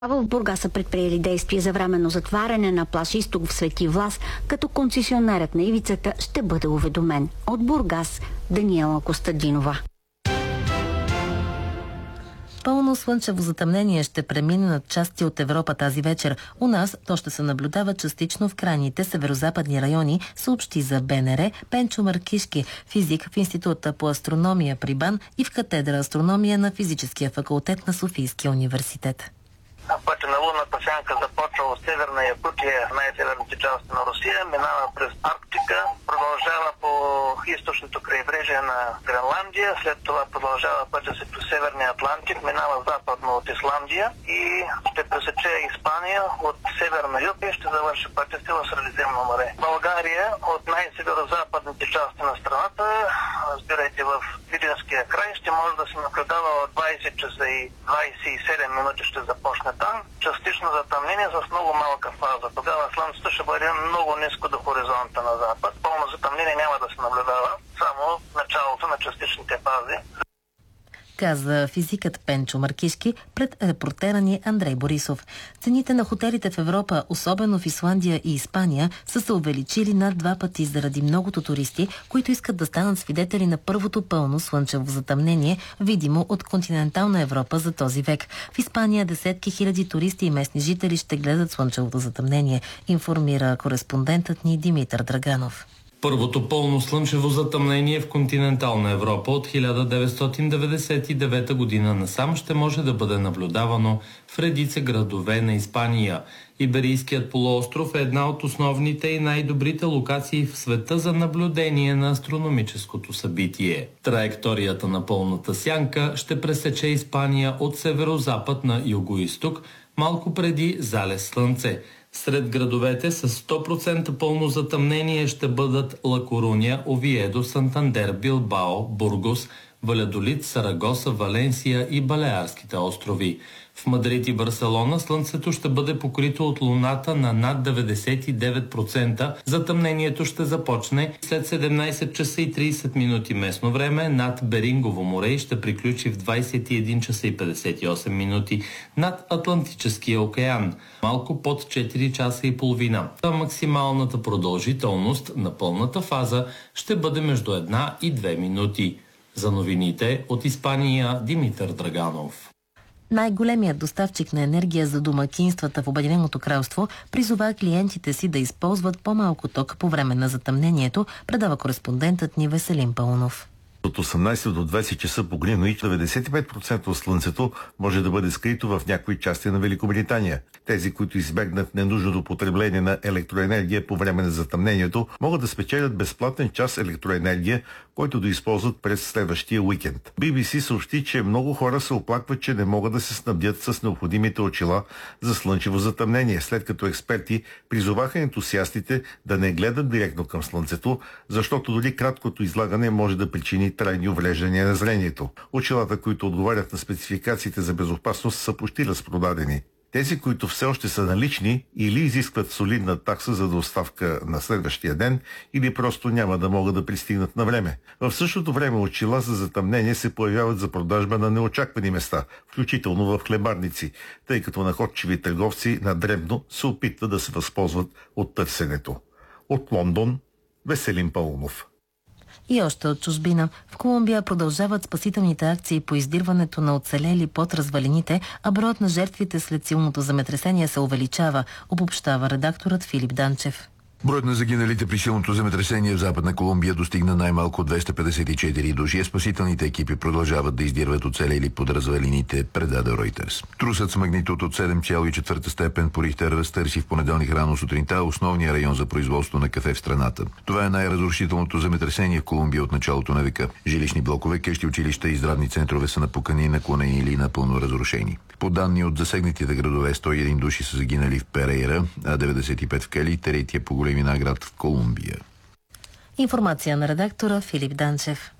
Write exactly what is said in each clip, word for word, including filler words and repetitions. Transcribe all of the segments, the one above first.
В Бургас са предприели действия за временно затваряне на плаж Изток в Свети Влас, като концесионерът на ивицата ще бъде уведомен. От Бургас, Даниела Костадинова. Пълно слънчево затъмнение ще премине над части от Европа тази вечер. У нас то ще се наблюдава частично в крайните северозападни райони, съобщи за БНР Пенчо Маркишки, физик в Института по астрономия при БАН и в катедра астрономия на Физическия факултет на Софийския университет. Пътя на лунната сянка започва от Северна Якутия, най-северните части на Русия, минава през Арктика, продължава по източното крайбрежие на Гренландия, след това продължава пътя си по Северния Атлантик, минава западно от Исландия и ще пресече Испания от север на юг и ще завърши пътя си в Средиземно море. България от най-северозападните части на страната, разбирайте в Видинския край, ще може да се наблюдава от двайсет часа и двайсет и седем минути ще започне там. Частично затъмнение с много малка фаза. Тогава слънцето ще бъде много ниско до хоризонта на запад. Пълно затъмнение няма да се наблюдава, само началото на частичните фази. Каза физикът Пенчо Маркишки пред репортера ни Андрей Борисов. Цените на хотелите в Европа, особено в Исландия и Испания, са се увеличили над два пъти заради многото туристи, които искат да станат свидетели на първото пълно слънчево затъмнение, видимо от континентална Европа за този век. В Испания десетки хиляди туристи и местни жители ще гледат слънчевото затъмнение, информира кореспондентът ни Димитър Драганов. Първото пълно слънчево затъмнение в континентална Европа от хиляда деветстотин деветдесет и девета година насам ще може да бъде наблюдавано в редица градове на Испания. Иберийският полуостров е една от основните и най-добрите локации в света за наблюдение на астрономическото събитие. Траекторията на пълната сянка ще пресече Испания от северозапад на югоизток, малко преди залез слънце. Сред градовете с сто процента пълно затъмнение ще бъдат Ла Коруня, Овиедо, Сантандер, Билбао, Бургос, Валядолид, Сарагоса, Валенсия и Балеарските острови. В Мадрид и Барселона слънцето ще бъде покрито от луната на над деветдесет и девет процента. Затъмнението ще започне след седемнайсет часа и трийсет минути местно време над Берингово море и ще приключи в двайсет и един часа и петдесет и осем минути над Атлантическия океан, малко под четири часа и половина. А максималната продължителност на пълната фаза ще бъде между една и две минути. За новините от Испания, Димитър Драганов. Най-големият доставчик на енергия за домакинствата в Обединеното кралство призова клиентите си да използват по-малко ток по време на затъмнението, предава кореспондентът ни Веселин Паунов. От осемнайсет до двайсет часа по Гринуич деветдесет и пет процента от слънцето може да бъде скрито в някои части на Великобритания. Тези, които избегнат ненужното потребление на електроенергия по време на затъмнението, могат да спечелят безплатен час електроенергия, който да използват през следващия уикенд. Би Би Си съобщи, че много хора се оплакват, че не могат да се снабдят с необходимите очила за слънчево затъмнение, след като експерти призоваха ентусиастите да не гледат директно към слънцето, защото дори краткото излагане може да причини трайни увреждания на зрението. Очилата, които отговарят на спецификациите за безопасност, са почти разпродадени. Тези, които все още са налични, или изискват солидна такса за доставка на следващия ден, или просто няма да могат да пристигнат на време. В същото време очила за затъмнение се появяват за продажба на неочаквани места, включително в хлебарници, тъй като находчиви търговци на дребно се опитват да се възползват от търсенето. От Лондон, Веселин Паунов. И още от чужбина. В Колумбия продължават спасителните акции по издирването на оцелели под развалините, а броят на жертвите след силното земетресение се увеличава, обобщава редакторът Филип Данчев. Броят на загиналите при силното земетресение в Западна Колумбия достигна най-малко двеста петдесет и четири души. Спасителните екипи продължават да издирват оцелели под развалините, предаде Ройтерс. Трусът с магнитуд от седем цяло и четвърта степен по Рихтер разтърси в понеделник рано сутринта основния район за производство на кафе в страната. Това е най-разрушителното земетресение в Колумбия от началото на века. Жилищни блокове, къщи, училища и здравни центрове са напукани, наклонени или напълно разрушени. По данни от засегнатите градове, сто и един души са загинали в Перейра, а деветдесет и пет в Кали, третия по големина град в Колумбия. Информация на редактора Филип Данчев.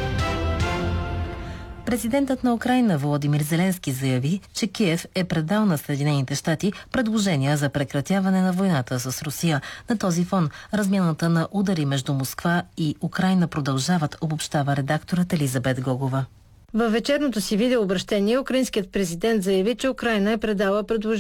Президентът на Украйна Володимир Зеленски заяви, че Киев е предал на Съединените щати предложения за прекратяване на войната с Русия. На този фон размяната на удари между Москва и Украйна продължават, обобщава редакторът Елизабет Гогова. Във вечерното си видеообращение украинският президент заяви, че Украйна е предала предложение